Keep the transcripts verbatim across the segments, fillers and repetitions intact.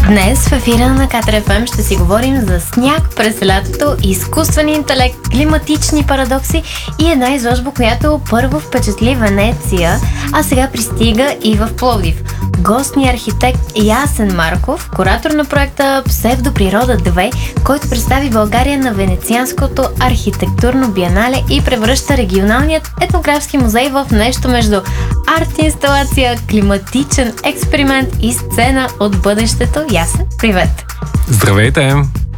Днес в ефира на Катар еф ем ще си говорим за сняг през лятото, изкуствен интелект, климатични парадокси и една изложба, която първо впечатли Венеция, а сега пристига и в Пловдив. Гост ни е архитект Ясен Марков, куратор на проекта Псевдоприрода две, който представи България на Венецианското архитектурно биенале и превръща регионалният етнографски музей в нещо между арт-инсталация, климатичен експеримент и сцена от бъдещето. Ясен, привет! Здравейте!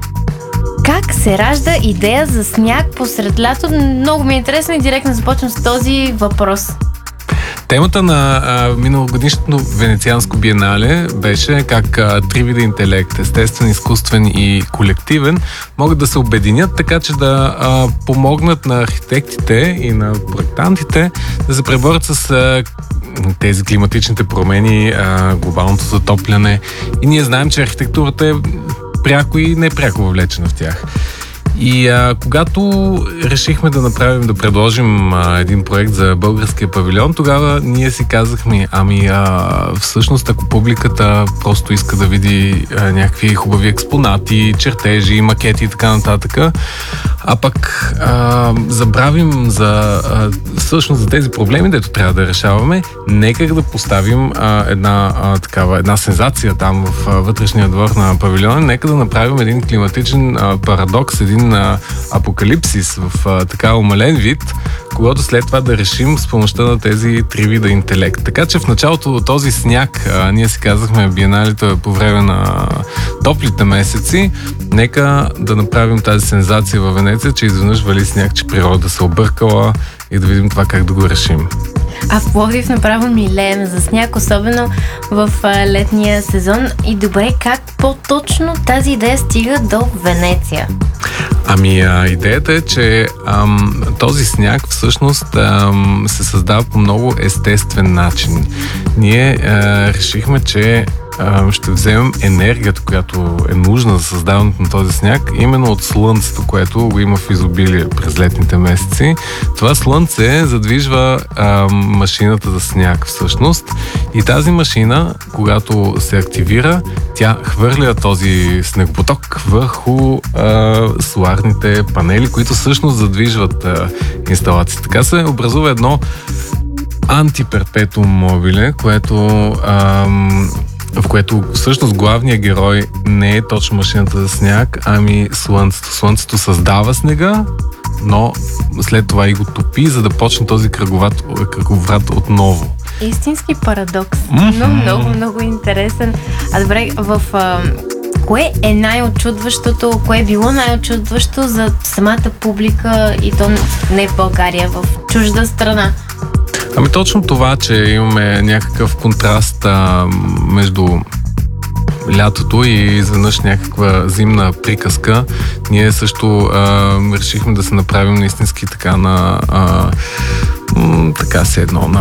Как се ражда идея за сняг посред лято? Много ми е интересно и директно започвам с този въпрос. Темата на а, миналогодишното Венецианско биенале беше как а, три вида интелект, естествен, изкуствен и колективен, могат да се обединят така, че да а, помогнат на архитектите и на проектантите да се преборят с а, тези климатичните промени, а, глобалното затопляне. И ние знаем, че архитектурата е пряко и непряко въвлечена в тях. И а, когато решихме да направим, да предложим а, един проект за българския павилион, тогава ние си казахме, ами а, всъщност ако публиката просто иска да види а, някакви хубави експонати, чертежи, макети и така нататък, а пък а, забравим за а, всъщност за тези проблеми, дето трябва да решаваме, нека да поставим а, една а, такава, една сензация там в а, вътрешния двор на павилиона, нека да направим един климатичен а, парадокс, един на апокалипсис в а, така умален вид, когато след това да решим с помощта на тези три вида интелект. Така че в началото този сняг, а, ние си казахме, биеналето е по време на топлите месеци, нека да направим тази сензация във Венеция, че изведнъж вали сняг, че природа се объркала и да видим това как да го решим. А в Пловдив направо милеем за сняг, особено в а, летния сезон. И добре, как по-точно тази идея стига до Венеция? Ами, а, идеята е, че ам, този сняг всъщност ам, се създава по много естествен начин. Ние а, решихме, че а, ще вземем енергията, която е нужна за създаването на този сняг, именно от слънцето, което го има в изобилие през летните месеци. Това слънце задвижва а, машината за сняг всъщност и тази машина, когато се активира, тя хвърля този снегопоток върху а, соларните панели, които всъщност задвижват а, инсталацията. Така се образува едно антиперпетуум мобиле, което а, в което всъщност главният герой не е точно машината за сняг, ами слънцето. Слънцето създава снега, но след това и го топи, за да почне този кръговрат, кръговрат отново. Истински парадокс. Mm-hmm. Но много, много интересен. А добре, в а, кое е най-очудващото, кое е било най-очудващо за самата публика и то не в България, в чужда страна? Ами точно това, че имаме някакъв контраст а, между лятото и изведнъж някаква зимна приказка. Ние също а, решихме да се направим наистински така на а, м, така се едно на